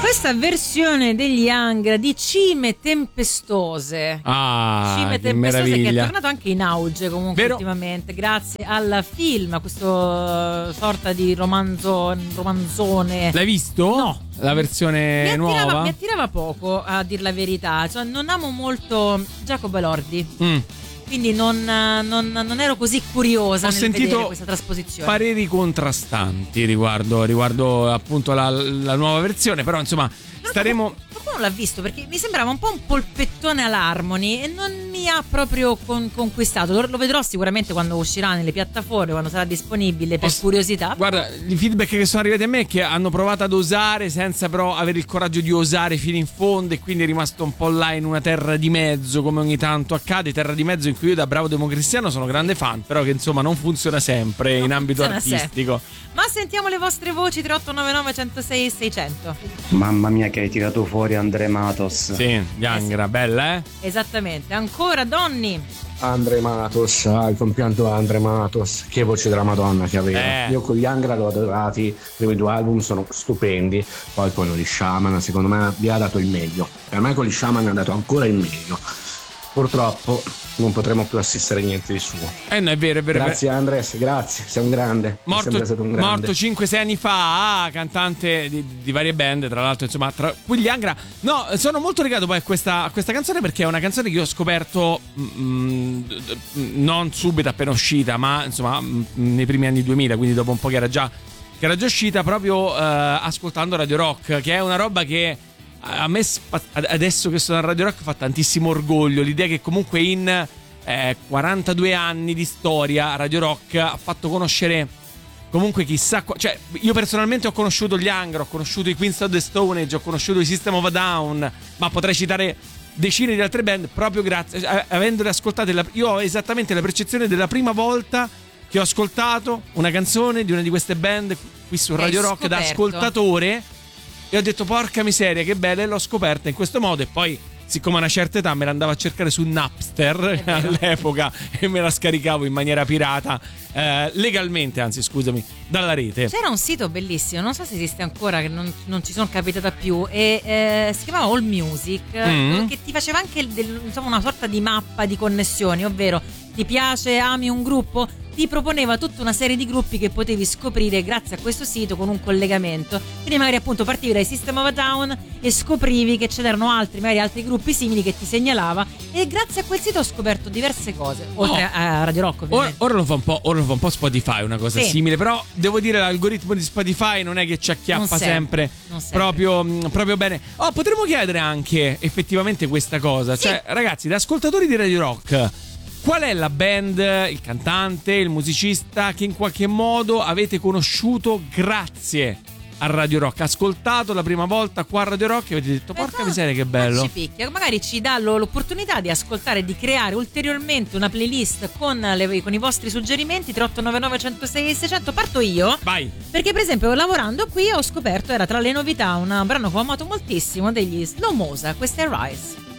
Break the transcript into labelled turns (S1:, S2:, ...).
S1: Questa versione degli Angra di Cime Tempestose.
S2: Cime
S1: Tempestose,
S2: meraviglia.
S1: che è tornato anche in auge comunque ultimamente, grazie al film, a questo sorta di romanzone.
S2: L'hai visto?
S1: No.
S2: La versione nuova?
S1: Mi attirava poco, a dir la verità. Cioè, non amo molto Giacomo Elordi. Quindi non ero così curiosa nel vedere questa trasposizione.
S2: Pareri contrastanti riguardo appunto la nuova versione, però insomma staremo.
S1: Qualcuno l'ha visto, perché mi sembrava un po' un polpettone all'Harmony e non mi ha proprio conquistato. Lo vedrò sicuramente quando uscirà nelle piattaforme, quando sarà disponibile, per curiosità.
S2: Guarda, i feedback che sono arrivati a me è che hanno provato ad osare senza però avere il coraggio di osare fino in fondo, e quindi è rimasto un po' là in una terra di mezzo, come ogni tanto accade, terra di mezzo in cui io da bravo democristiano sono grande fan, però che insomma non funziona sempre in ambito artistico.
S1: Ma sentiamo le vostre voci. 3899 106 600.
S3: Mamma mia che hai tirato fuori Andre Matos.
S2: Sì, gli Angra, bella,
S1: Esattamente. Ancora Donny.
S4: Andre Matos, il compianto Andre Matos, che voce della Madonna che aveva. Io con gli Angra l'ho adorati, i primi due album sono stupendi, poi quello di Shaman secondo me vi ha dato il meglio. Per me con gli Shaman ha dato ancora il meglio. Purtroppo non potremo più assistere a niente di suo.
S2: No, è vero.
S4: Grazie Andres, grazie, sei un grande. Sei stato un grande.
S2: Morto 5-6 anni fa, cantante di varie band, tra l'altro, insomma, tra cui gli Angra. No, sono molto legato poi a questa canzone, perché è una canzone che io ho scoperto non subito appena uscita, ma insomma nei primi anni 2000, quindi dopo un po' che era già uscita, proprio ascoltando Radio Rock, che è una roba che a me adesso che sono a Radio Rock fa tantissimo orgoglio, l'idea che comunque in 42 anni di storia Radio Rock ha fatto conoscere comunque chissà cioè io personalmente ho conosciuto gli Angra, ho conosciuto i Queens of the Stone Age, ho conosciuto i System of a Down, ma potrei citare decine di altre band proprio grazie, avendole ascoltate. Io ho esattamente la percezione della prima volta che ho ascoltato una canzone di una di queste band qui su Radio Rock da ascoltatore, e ho detto porca miseria che bella, e l'ho scoperta in questo modo. E poi, siccome a una certa età me la andavo a cercare su Napster all'epoca e me la scaricavo in maniera pirata, legalmente, anzi scusami, dalla rete.
S1: C'era un sito bellissimo, non so se esiste ancora, che non ci sono capitata più, e si chiamava All Music, che ti faceva anche insomma, una sorta di mappa di connessioni, ovvero ti piace, ami un gruppo, ti proponeva tutta una serie di gruppi che potevi scoprire grazie a questo sito con un collegamento. Quindi magari appunto partivi dai System of a Down e scoprivi che c'erano magari altri gruppi simili che ti segnalava, e grazie a quel sito ho scoperto diverse cose, oltre a Radio Rock ovviamente.
S2: Ora lo fa un po' Spotify, una cosa simile, però devo dire l'algoritmo di Spotify non è che ci acchiappa sempre proprio bene. Potremmo chiedere anche effettivamente questa cosa, cioè ragazzi, da ascoltatori di Radio Rock, qual è la band, il cantante, il musicista che in qualche modo avete conosciuto grazie a Radio Rock, ascoltato la prima volta qua a Radio Rock e avete detto porca miseria che bello?
S1: Ci picchia, magari ci dà l'opportunità di ascoltare, di creare ulteriormente una playlist con i vostri suggerimenti. 3899 106 600. Parto io.
S2: Vai.
S1: Perché per esempio lavorando qui ho scoperto, era tra le novità, un brano che ho amato moltissimo degli Slow Mosa, questa è Rise.